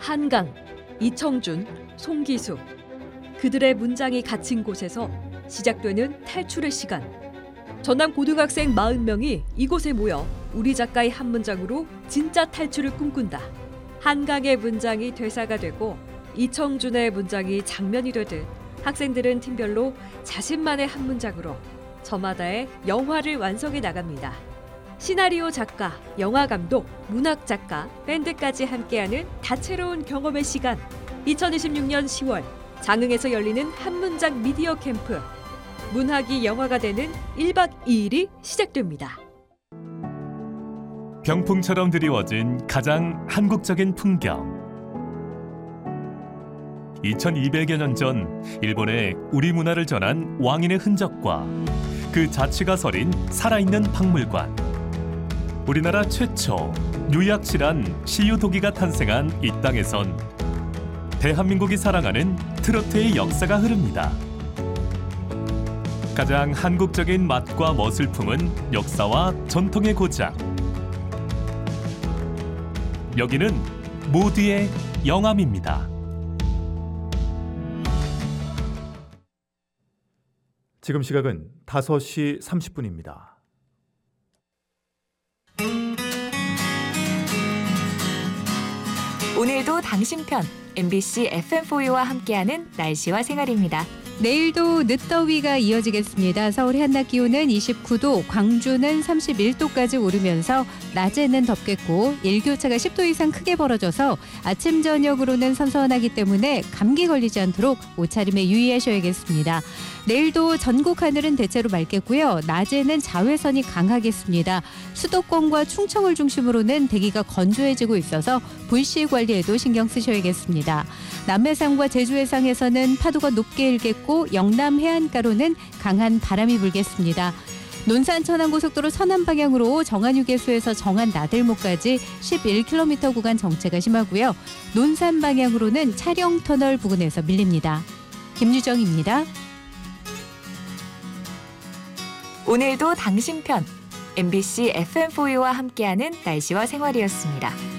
한강, 이청준, 송기수. 그들의 문장이 갇힌 곳에서 시작되는 탈출의 시간. 전남 고등학생 40명이 이곳에 모여 우리 작가의 한 문장으로 진짜 탈출을 꿈꾼다. 한강의 문장이 대사가 되고 이청준의 문장이 장면이 되듯 학생들은 팀별로 자신만의 한 문장으로 저마다의 영화를 완성해 나갑니다. 시나리오 작가, 영화 감독, 문학 작가, 밴드까지 함께하는 다채로운 경험의 시간. 2026년 10월 장흥에서 열리는 한 문장 미디어 캠프. 문학이 영화가 되는 1박 2일이 시작됩니다. 병풍처럼 드리워진 가장 한국적인 풍경. 2200여 년 전 일본에 우리 문화를 전한 왕인의 흔적과 그 자취가 서린 살아있는 박물관. 우리나라 최초 뉴약실한 시유도기가 탄생한 이 땅에선 대한민국이 사랑하는 트로트의 역사가 흐릅니다. 가장 한국적인 맛과 멋을 품은 역사와 전통의 고장. 여기는 모두의 영암입니다. 지금 시각은 5시 30분입니다. 오늘도 당신 편 MBC FM4U와 함께하는 날씨와 생활입니다. 내일도 늦더위가 이어지겠습니다. 서울의 한낮 기온은 29도, 광주는 31도까지 오르면서 낮에는 덥겠고 일교차가 10도 이상 크게 벌어져서 아침 저녁으로는 선선하기 때문에 감기 걸리지 않도록 옷차림에 유의하셔야겠습니다. 내일도 전국 하늘은 대체로 맑겠고요. 낮에는 자외선이 강하겠습니다. 수도권과 충청을 중심으로는 대기가 건조해지고 있어서 불씨 관리에도 신경 쓰셔야겠습니다. 남해상과 제주 해상에서는 파도가 높게 일겠고 영남 해안가로는 강한 바람이 불겠습니다. 논산 천안고속도로 서남 방향으로 정안휴게소에서 정안 나들목까지 11km 구간 정체가 심하고요. 논산 방향으로는 차량터널 부근에서 밀립니다. 김유정입니다. 오늘도 당신 편 MBC FM4U와 함께하는 날씨와 생활이었습니다.